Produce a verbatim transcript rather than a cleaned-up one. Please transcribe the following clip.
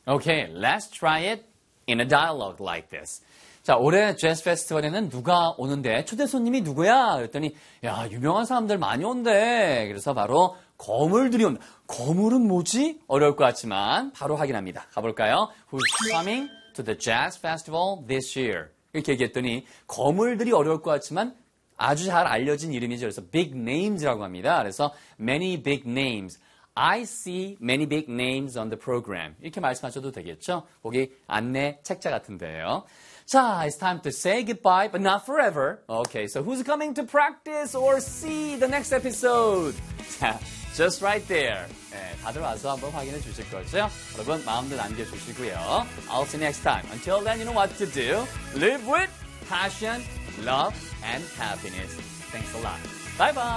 Okay, let's try it in a dialogue like this. 자, 올해 재즈 페스티벌에는 누가 오는데 초대 손님이 누구야? 그랬더니 야, 유명한 사람들 많이 온대. 그래서 바로 거물들이 온다. 거물은 뭐지? 어려울 것 같지만 바로 확인합니다. 가볼까요? Who's coming to the jazz festival this year? 이렇게 얘기했더니 거물들이 어려울 것 같지만 아주 잘 알려진 이름이죠. 그래서 big names라고 합니다. 그래서 many big names. I see many big names on the program. 이렇게 말씀하셔도 되겠죠? 거기 안내 책자 같은데요. 자, it's time to say goodbye, but not forever. Okay, so who's coming to practice or see the next episode? 자, just right there. 네, 다들 와서 한번 확인해 주실 거죠? 여러분, 마음들 남겨주시고요. I'll see you next time. Until then, you know what to do. Live with passion, love, and happiness. Thanks a lot. Bye-bye.